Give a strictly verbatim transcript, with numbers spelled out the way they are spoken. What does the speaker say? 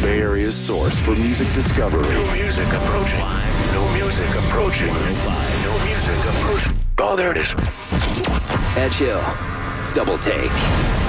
Bay Area's source for music discovery. New music approaching. New music approaching. New music approaching. Oh, there it is. Edge Hill. Double Take.